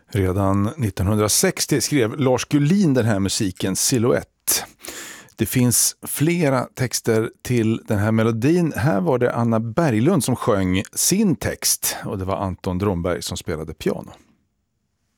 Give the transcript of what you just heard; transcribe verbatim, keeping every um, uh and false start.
Redan nittonhundrasextio skrev Lars Gullin den här musiken Silhouette. Det finns flera texter till den här melodin. Här var det Anna Berglund som sjöng sin text och det var Anton Dromberg som spelade piano.